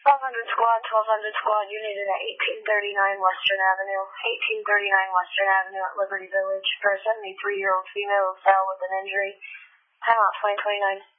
1200 squad, you needed at 1839 Western Avenue. 1839 Western Avenue at Liberty Village for a 73-year-old female who fell with an injury. Timeout 2029.